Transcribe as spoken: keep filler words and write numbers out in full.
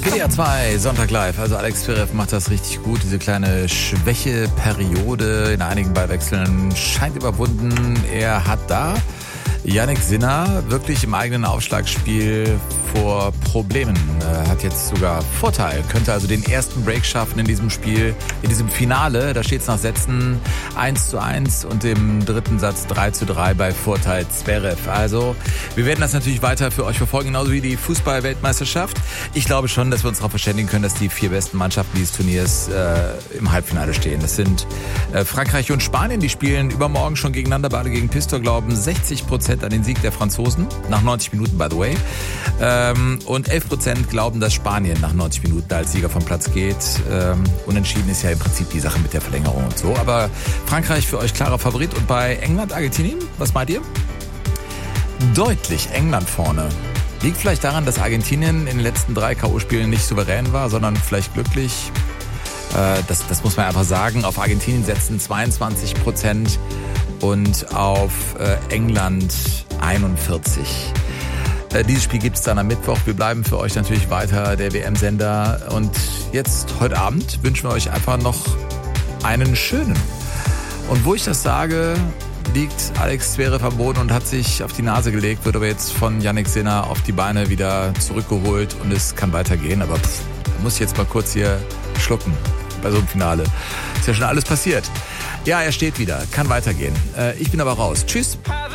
P D R zwei, Sonntag live. Also Alex Zverev macht das richtig gut. Diese kleine Schwächeperiode in einigen Ballwechseln scheint überwunden. Er hat da Jannik Sinner wirklich im eigenen Aufschlagspiel vor Problemen. Er hat jetzt sogar Vorteil, könnte also den ersten Break schaffen in diesem Spiel, in diesem Finale. Da steht es nach Sätzen eins zu eins und im dritten Satz drei zu drei bei Vorteil Zverev. Also wir werden das natürlich weiter für euch verfolgen, genauso wie die Fußball-Weltmeisterschaft. Ich glaube schon, dass wir uns darauf verständigen können, dass die vier besten Mannschaften dieses Turniers äh, im Halbfinale stehen. Das sind äh, Frankreich und Spanien, die spielen übermorgen schon gegeneinander, beide gegen Pistor, glauben sechzig Prozent an den Sieg der Franzosen, nach neunzig Minuten, by the way. Ähm, und elf Prozent glauben, dass Spanien nach neunzig Minuten als Sieger vom Platz geht. Ähm, unentschieden ist ja im Prinzip die Sache mit der Verlängerung und so. Aber Frankreich für euch klarer Favorit. Und bei England, Argentinien, was meint ihr? Deutlich England vorne. Liegt vielleicht daran, dass Argentinien in den letzten drei K O-Spielen nicht souverän war, sondern vielleicht glücklich. Äh, das, das muss man einfach sagen. Auf Argentinien setzen zweiundzwanzig Prozent und auf äh, England einundvierzig. Äh, dieses Spiel gibt es dann am Mittwoch. Wir bleiben für euch natürlich weiter der W M-Sender. Und jetzt, heute Abend, wünschen wir euch einfach noch einen schönen. Und wo ich das sage, liegt Alex Zverev am Boden und hat sich auf die Nase gelegt, wird aber jetzt von Jannik Sinner auf die Beine wieder zurückgeholt und es kann weitergehen. Aber pff, da muss ich jetzt mal kurz hier schlucken bei so einem Finale. Ist ja schon alles passiert. Ja, er steht wieder. Kann weitergehen. Äh, ich bin aber raus. Tschüss.